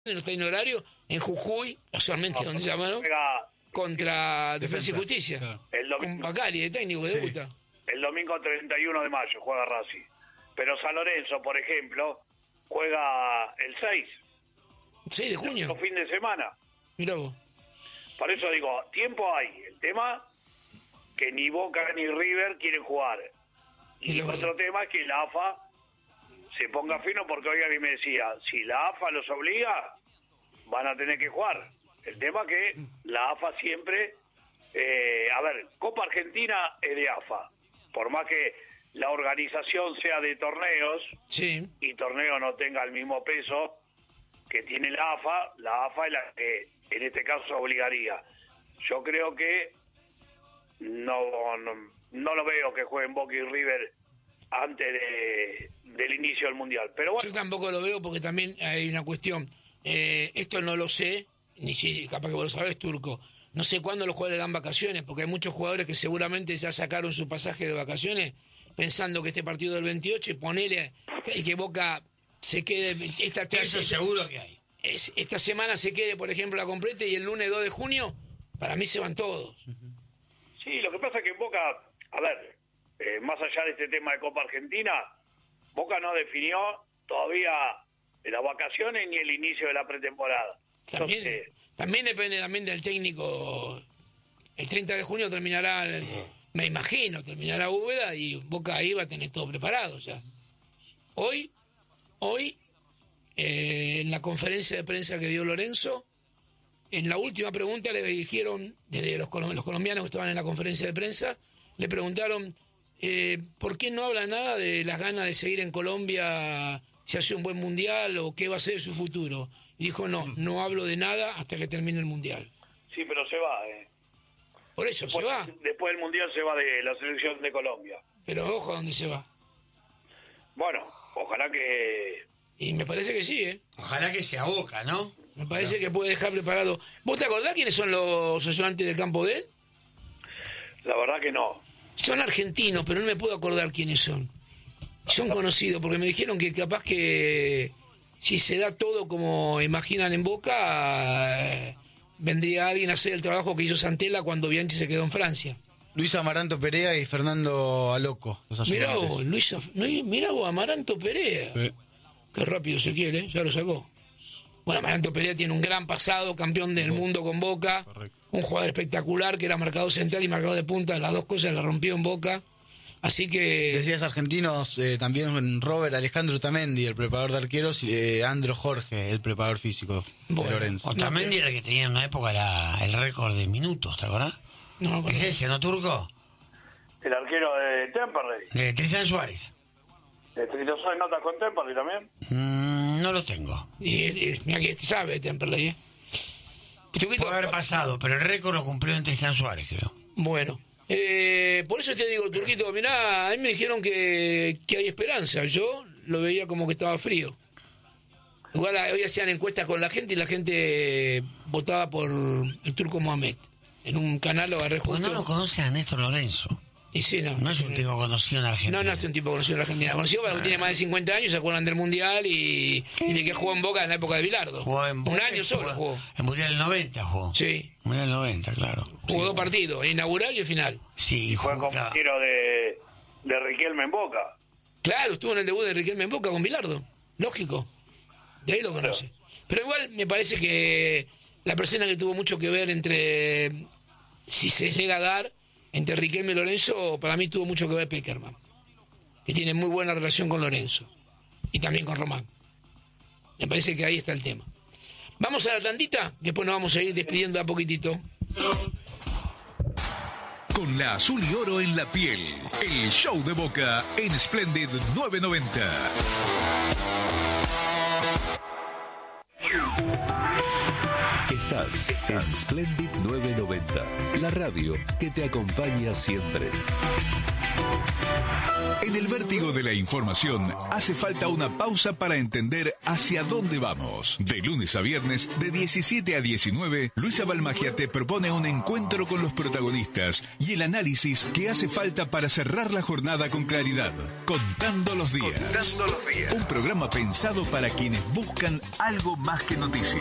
no está en horario, en Jujuy, casualmente, donde llamaron, contra Defensa y Justicia. Claro. Con Bacari, de técnico, que debuta. El domingo 31 de mayo juega Racing. Pero San Lorenzo, por ejemplo, juega el 6. 6 de junio. El fin de semana. Mirá vos. Por eso digo, tiempo hay. El tema que ni Boca ni River quieren jugar. Y otro tema es que la AFA se ponga fino, porque hoy alguien me decía, si la AFA los obliga, van a tener que jugar. El tema que la AFA siempre... a ver, Copa Argentina es de AFA. Por más que la organización sea de torneos, sí, y torneo no tenga el mismo peso que tiene la AFA es la que en este caso obligaría. Yo creo que no lo veo que jueguen Boca y River antes del inicio del Mundial. Pero bueno. Yo tampoco lo veo, porque también hay una cuestión. Esto no lo sé, ni si capaz que vos lo sabés, Turco. No sé cuándo los jugadores dan vacaciones, porque hay muchos jugadores que seguramente ya sacaron su pasaje de vacaciones pensando que este partido del 28 y ponele que Boca se quede... Eso seguro que hay. Esta semana se quede, por ejemplo, la completa, y el lunes 2 de junio, para mí se van todos. Sí, lo que pasa es que en Boca, a ver, más allá de este tema de Copa Argentina, Boca no definió todavía las vacaciones ni el inicio de la pretemporada. También depende también del técnico. El 30 de junio terminará, me imagino, terminará Úbeda, y Boca ahí va a tener todo preparado ya. Hoy, en la conferencia de prensa que dio Lorenzo, en la última pregunta le dijeron, desde los colombianos que estaban en la conferencia de prensa, le preguntaron ¿por qué no habla nada de las ganas de seguir en Colombia, si hace un buen mundial o qué va a ser de su futuro? Y dijo, no hablo de nada hasta que termine el mundial. Sí, pero se va. Por eso se va. Después del mundial se va de la selección de Colombia. Pero ojo a dónde se va. Bueno, ojalá que... Y me parece que sí, Ojalá que sea Boca, ¿no? Me parece que puede dejar preparado. ¿Vos te acordás quiénes son los ayudantes de campo de él? La verdad que no. Son argentinos, pero no me puedo acordar quiénes son. Son conocidos, porque me dijeron que capaz que si se da todo como imaginan en Boca, vendría alguien a hacer el trabajo que hizo Santella cuando Bianchi se quedó en Francia. Luis Amaranto Perea y Fernando Aloco, los ayudantes. Mirá vos, Amaranto Perea. Sí. Qué rápido se quiere, ya lo sacó. Bueno, Amaranto Perea tiene un gran pasado, campeón del mundo con Boca. Correcto. Un jugador espectacular que era marcador central y marcador de punta, las dos cosas las rompió en Boca. Así que... Decías argentinos, también Robert Alejandro Otamendi, el preparador de arqueros, y Andro Jorge, el preparador físico de Lorenzo. Otamendi era el que tenía en una época el récord de minutos, ¿te acordás? No, ¿Es ese, no, Turco? El arquero de Temperley. De Tristan Suárez. ¿De Tristan Suárez notas con Temperley también? No lo tengo. Y mira que sabe Temperley, Puede haber pasado, pero el récord lo cumplió en Tristan Suárez, creo. Bueno, por eso te digo, Turquito, mirá, a mí me dijeron que hay esperanza. Yo lo veía como que estaba frío. Igual hoy hacían encuestas con la gente y la gente votaba por el Turco Mohamed. En un canal lo agarré justo. Pues no lo conoce a Néstor Lorenzo. Y sí, no es un tipo conocido en Argentina. No es un tipo conocido en Argentina. Conocido porque tiene más de 50 años, se acuerdan del Mundial y de que jugó en Boca en la época de Bilardo. Un año solo jugó. En Mundial del 90 jugó. Sí. Mundial del 90, claro. Jugó dos partidos, el inaugural y el final. Sí, fue compañero de Riquelme en Boca. Claro, estuvo en el debut de Riquelme en Boca con Bilardo. Lógico. De ahí lo conoce. Pero igual me parece que la persona que tuvo mucho que ver entre... Si se llega a dar entre Riquelme y Lorenzo, para mí tuvo mucho que ver Peckerman, que tiene muy buena relación con Lorenzo y también con Román. Me parece que ahí está el tema. Vamos a la tandita, después nos vamos a ir despidiendo a poquitito. Con la azul y oro en la piel, el show de Boca en Splendid 990. Estás en Splendid 990, la radio que te acompaña siempre. En el vértigo de la información hace falta una pausa para entender hacia dónde vamos. De lunes a viernes, de 17 a 19, Luisa Balmagia te propone un encuentro con los protagonistas y el análisis que hace falta para cerrar la jornada con claridad. Contando los días. Un programa pensado para quienes buscan algo más que noticias.